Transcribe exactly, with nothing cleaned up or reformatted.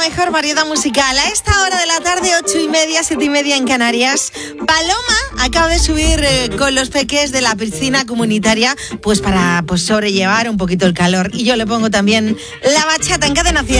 mejor variedad musical. A esta hora de la tarde, ocho y media, siete y media en Canarias, Paloma acaba de subir eh, con los peques de la piscina comunitaria, pues para pues sobrellevar un poquito el calor. Y yo le pongo también la bachata en Cadena cien.